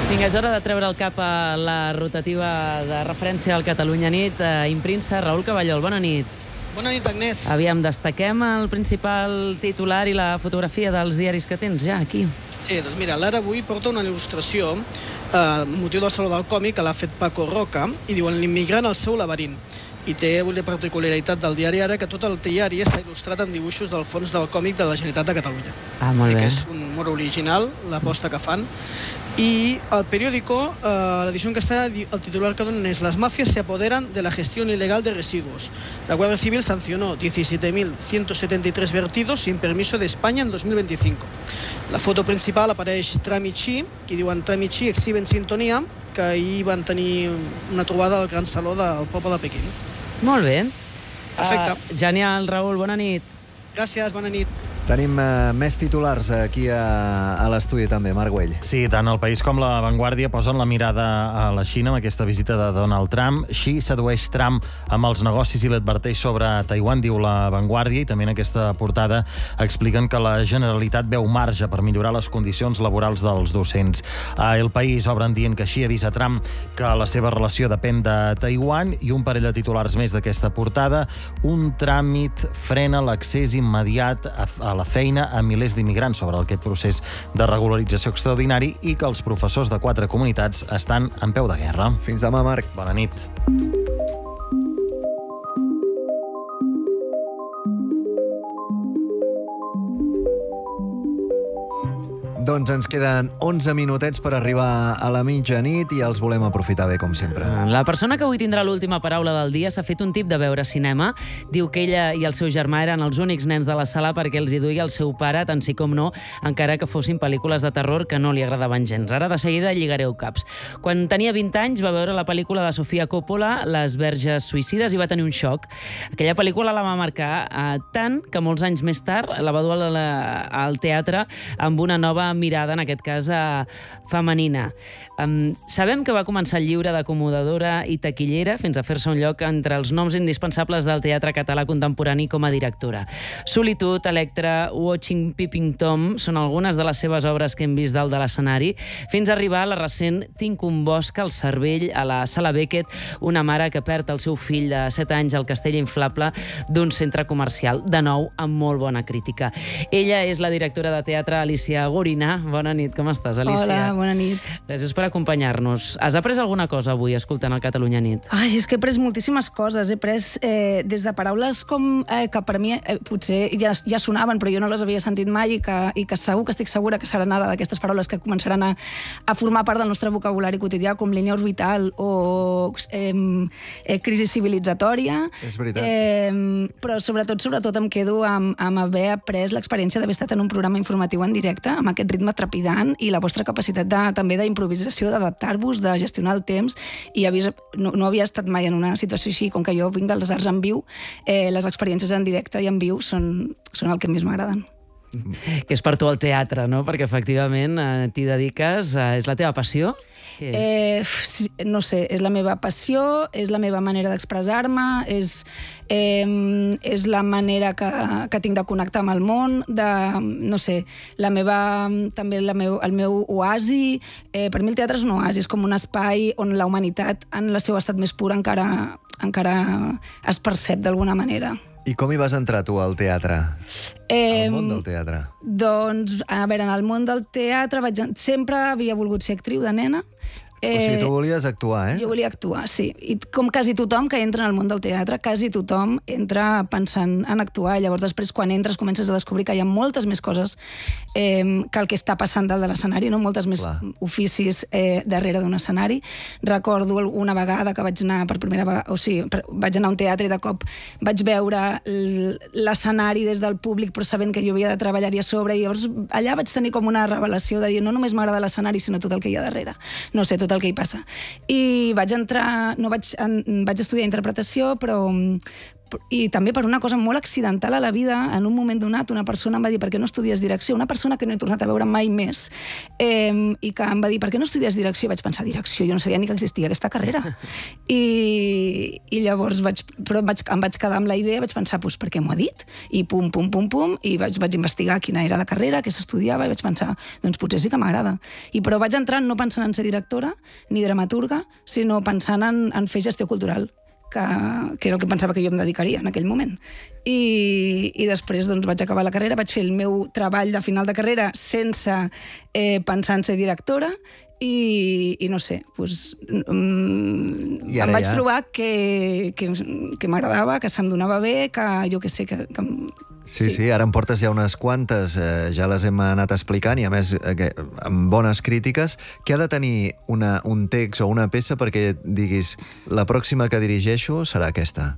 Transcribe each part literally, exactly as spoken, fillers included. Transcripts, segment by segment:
Vinga, és hora de treure el cap a la rotativa de referència al Catalunya Nit. Impríncer, Raül Cavallol, bona nit. Bona nit, Agnès. Aviam, destaquem el principal titular i la fotografia dels diaris que tens ja aquí. Sí, doncs mira, l'Ara avui porta una il·lustració eh, motiu del Saló del Còmic que l'ha fet Paco Roca i diuen l'immigrant al seu laberint. I té una particularitat del diari Ara que tot el diari està il·lustrat amb dibuixos del fons del còmic de la Generalitat de Catalunya. Ah, molt bé. Que és un molt original, l'aposta que fan. I el periódico, eh, l'edició en que està, el titular que donen és «Las mafias se apoderan de la gestión ilegal de residuos. La Guardia Civil sancionó diecisiete mil ciento setenta y tres vertidos sin permiso de España en dos mil veinticinco». La foto principal apareix Tramichi, i diuen Tramichi exhiben sintonia, que ahir van tenir una trobada al Gran Saló del poble de Pequín. Molt bé. Perfecte. Uh, genial, Raül, bona nit. Gràcies, bona nit. Tenim uh, més titulars aquí a, a l'estudi també, Marc Güell. Sí, tant el País com la Vanguardia posen la mirada a la Xina amb aquesta visita de Donald Trump. Xi sedueix Trump amb els negocis i l'adverteix sobre Taiwan, diu la Vanguardia, i també en aquesta portada expliquen que la Generalitat veu marge per millorar les condicions laborals dels docents. A El País obren dient que Xi avisa Trump que la seva relació depèn de Taiwan, i un parell de titulars més d'aquesta portada. Un tràmit frena l'accés immediat a, a la feina a milers d'immigrants sobre aquest procés de regularització extraordinari, i que els professors de quatre comunitats estan en peu de guerra. Fins demà, Marc. Bona nit. Doncs ens queden onze minutets per arribar a la mitjanit i els volem aprofitar bé, com sempre. La persona que avui tindrà l'última paraula del dia s'ha fet un tip de veure cinema. Diu que ella i el seu germà eren els únics nens de la sala perquè els hi duia el seu pare, tant sí com no, encara que fossin pel·lícules de terror que no li agradaven gens. Ara de seguida lligareu caps. Quan tenia vint anys va veure la pel·lícula de Sofia Coppola, Les verges suïcides, i va tenir un xoc. Aquella pel·lícula la va marcar eh, tant que molts anys més tard la va dur a la, al teatre amb una nova mirada, en aquest cas eh, femenina. Um, sabem que va començar lliure d'acomodadora i taquillera fins a fer-se un lloc entre els noms indispensables del teatre català contemporani com a directora. Solitud, Electra, Watching Peeping Tom són algunes de les seves obres que hem vist dalt de l'escenari, fins a arribar a la recent Tinc un bosc al cervell, a la Sala Beckett, una mare que perd el seu fill de set anys al castell inflable d'un centre comercial, de nou amb molt bona crítica. Ella és la directora de teatre Alicia Gorina. Bona nit, com estàs, Alicia? Hola, bona nit. Gràcies per acompanyar-nos. Has après alguna cosa avui escoltant el Catalunya Nit? Ai, és que he pres moltíssimes coses. He pres eh, des de paraules com eh, que per mi eh, potser ja, ja sonaven, però jo no les havia sentit mai, i que, i que segur que estic segura que seran ara d'aquestes paraules que començaran a, a formar part del nostre vocabulari quotidià, com línia orbital o eh, eh, crisi civilitzatòria. És veritat. Eh, però sobretot, sobretot em quedo amb, amb haver après l'experiència d'haver estat en un programa informatiu en directe, amb aquest ritme trepidant, i la vostra capacitat de, també d'improvisació, d'adaptar-vos, de gestionar el temps, i havia, no, no havia estat mai en una situació així. Com que jo vinc dels arts en viu, eh, les experiències en directe i en viu són, són el que més m'agraden. Que és per tu el teatre, no? Perquè efectivament eh, t'hi dediques, eh, és la teva passió? Què és? Eh, sí, no sé, és la meva passió, és la meva manera d'expressar-me, és, eh, és la manera que, que tinc de connectar amb el món, de, no sé, la meva, també la meu, el meu oasi. Eh, per mi el teatre és un oasi, és com un espai on la humanitat, en el seu estat més pur, encara, encara es percep d'alguna manera. I com hi vas entrar tu al teatre? Eh, Al món del teatre? Doncs, a veure, en el món del teatre vaig, sempre havia volgut ser actriu de nena. Eh, o sigui, tu volies actuar, eh? Jo volia actuar, sí. I com quasi tothom que entra en el món del teatre, quasi tothom entra pensant en actuar, i llavors després quan entres comences a descobrir que hi ha moltes més coses eh, que el que està passant dalt de l'escenari, no? Moltes més Clar. oficis eh, darrere d'un escenari. Recordo una vegada que vaig anar per primera vegada, o sigui, vaig anar a un teatre i de cop vaig veure l'escenari des del públic, però sabent que jo havia de treballar-hi a sobre, i llavors allà vaig tenir com una revelació de dir, no només m'agrada l'escenari, sinó tot el que hi ha darrere. No sé, tot el que hi passa. I vaig entrar, no vaig, en, vaig estudiar interpretació, però, i també per una cosa molt accidental a la vida, en un moment donat una persona em va dir per què no estudies direcció, una persona que no he tornat a veure mai més, eh, i que em va dir per què no estudies direcció, i vaig pensar, direcció, jo no sabia ni que existia aquesta carrera. I, i llavors vaig, però vaig, em vaig quedar amb la idea, vaig pensar, doncs per què m'ho ha dit? I pum, pum, pum, pum, i vaig, vaig investigar quina era la carrera, què s'estudiava, i vaig pensar, doncs potser sí que m'agrada. I però vaig entrar no pensant en ser directora ni dramaturga, sinó pensant en, en fer gestió cultural, que, que era el que pensava que jo em dedicaria en aquell moment. I, i després doncs, vaig acabar la carrera, vaig fer el meu treball de final de carrera sense eh, pensar en ser directora, i, i no sé, doncs, um, em vaig ja... trobar que, que, que m'agradava, que se'm donava bé, que jo que sé, que... que Sí, sí, sí, ara em portes ja unes quantes, eh, ja les hem anat explicant, i a més eh, amb bones crítiques. Què ha de tenir una, un text o una peça perquè diguis la pròxima que dirigeixo serà aquesta?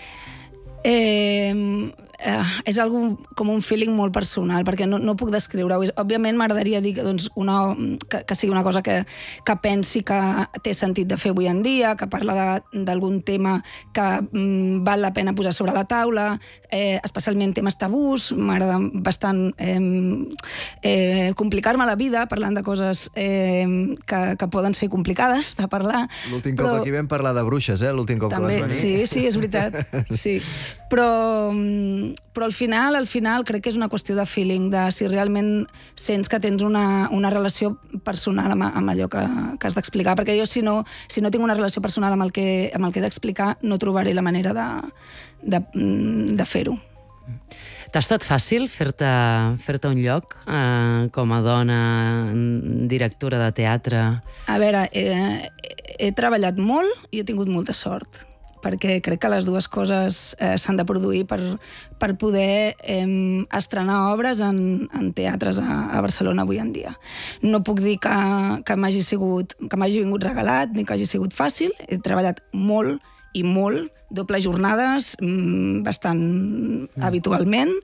Eh, eh, és algo com un feeling molt personal, perquè no, no puc descriure-ho. Òbviament m'agradaria dir doncs, una, que, que sigui una cosa que, que pensi que té sentit de fer avui en dia, que parla d'algun tema que mm, val la pena posar sobre la taula, eh, especialment temes tabús. M'agrada bastant eh, eh, complicar-me la vida parlant de coses eh, que, que poden ser complicades de parlar. L'últim cop però... aquí vam parlar de bruixes, eh? L'últim cop també, que vas venir. Sí, sí, és veritat. Sí. Però, però al final, al final crec que és una qüestió de feeling, de si realment sents que tens una, una relació personal amb, amb allò que, que has d'explicar, perquè jo si no, si no tinc una relació personal amb el que, amb el que he d'explicar, no trobaré la manera de, de, de fer-ho. T'ha estat fàcil fer-te fer-te un lloc eh, com a dona directora de teatre? A veure, eh, he treballat molt i he tingut molta sort, perquè crec que les dues coses eh, s'han de produir per, per poder eh, estrenar obres en, en teatres a, a Barcelona avui en dia. No puc dir que, que m'hagi sigut, que m'hagi vingut regalat ni que hagi sigut fàcil. He treballat molt i molt, doble jornades, bastant mm. habitualment.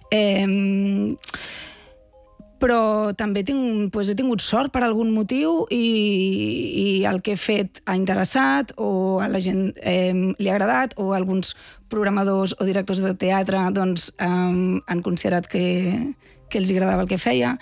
Eh, però també tinc, doncs he tingut sort per algun motiu i, i el que he fet ha interessat o a la gent eh, li ha agradat, o alguns programadors o directors de teatre doncs, eh, han considerat que, que els agradava el que feia.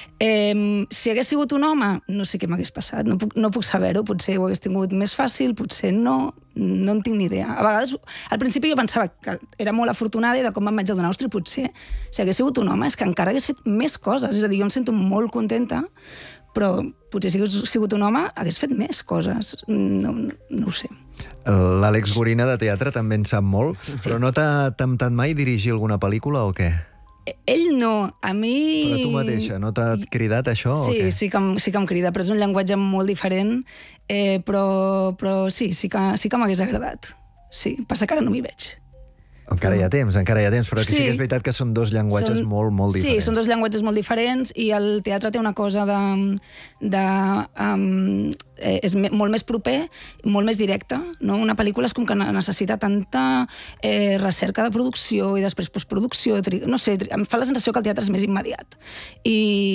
Eh, si hagués sigut un home, no sé què m'hagués passat, no puc, no puc saber-ho, potser ho hagués tingut més fàcil, potser no, no en tinc ni idea. A vegades, al principi jo pensava que era molt afortunada i de com em vaig adonar, ostres, potser si hagués sigut un home és que encara hagués fet més coses, és a dir, jo em sento molt contenta, però potser si hagués sigut un home hagués fet més coses, no, no ho sé. L'Àlex Gorina de teatre també en sap molt, sí. Però no t'ha temptat mai dirigir alguna pel·lícula o què? Ell no, a mi... Però tu mateixa, no t'ha cridat això sí, o què? Sí, que, sí que em crida, però és un llenguatge molt diferent, eh, però, però sí, sí que, sí que m'hagués agradat. Sí, passa que ara no m'hi veig. Encara hi ha temps, encara hi ha temps, però sí, sí que és veritat que són dos llenguatges són, molt, molt diferents. Sí, són dos llenguatges molt diferents i el teatre té una cosa de... de um, eh, és me, molt més proper, molt més directe, no? Una pel·lícula és com que necessita tanta eh, recerca de producció i després postproducció, no sé, em fa la sensació que el teatre és més immediat. I,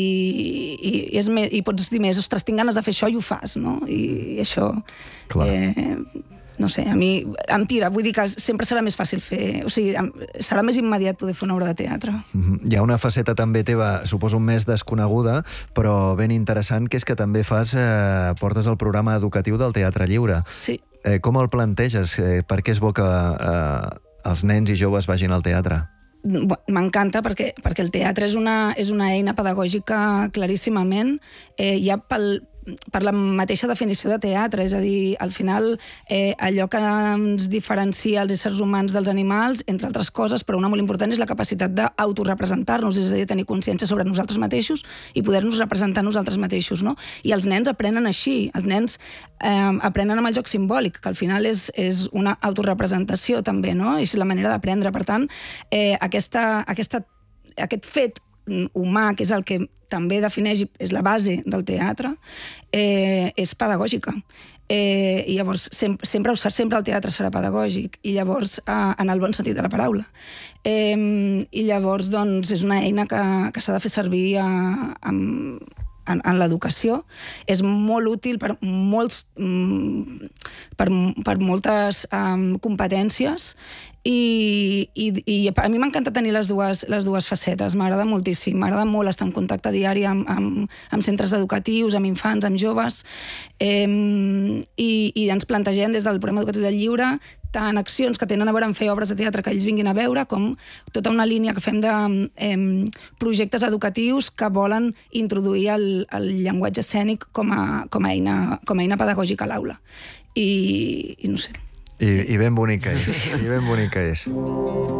i, i, és més, i pots dir més, ostres, tinc ganes de fer això i ho fas, no? I, i això... Clar. Eh, no sé, a mi em tira, vull dir que sempre serà més fàcil fer, o sigui, serà més immediat poder fer una obra de teatre. Mm-hmm. Hi ha una faceta també teva, suposo més desconeguda, però ben interessant, que és que també fas, eh, portes el programa educatiu del Teatre Lliure. Sí. Eh, com el planteges? Eh, per què és bo que eh, els nens i joves vagin al teatre? M'encanta perquè, perquè el teatre és una, és una eina pedagògica claríssimament, eh, ja pel, per la mateixa definició de teatre, és a dir, al final eh, allò que ens diferencia els éssers humans dels animals, entre altres coses, però una molt important és la capacitat d'autorepresentar-nos, és a dir, tenir consciència sobre nosaltres mateixos i poder-nos representar nosaltres mateixos, no? I els nens aprenen així, els nens eh, aprenen amb el joc simbòlic, que al final és, és una autorepresentació també, no? És la manera d'aprendre, per tant, eh, aquesta, aquesta, aquest fet humà, que és el que també defineix, és la base del teatre, eh, és pedagògica. Eh, I llavors, sempre, sempre, sempre el teatre serà pedagògic, i llavors, eh, en el bon sentit de la paraula. Eh, I llavors, doncs, és una eina que, que s'ha de fer servir a, a, en, en l'educació. És molt útil per, molts, per, per moltes um, competències, i, i, i a mi m'encanta tenir les dues, les dues facetes, m'agrada moltíssim, m'agrada molt estar en contacte diari amb, amb, amb centres educatius, amb infants, amb joves, eh, i, i ens plantegem des del programa educatiu del lliure tant accions que tenen a veure amb fer obres de teatre que ells vinguin a veure, com tota una línia que fem de eh, projectes educatius que volen introduir el, el llenguatge escènic com a, com a, eina, com a eina pedagògica a l'aula. I, i no sé. I, I ben bonic que és. I ben bonic que és.